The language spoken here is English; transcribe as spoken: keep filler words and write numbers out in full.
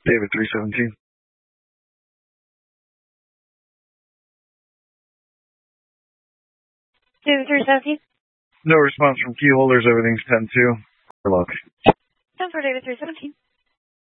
David three seventeen. David three seventeen. No response from key holders. Everything's ten two. Good luck. ten for David three seventeen.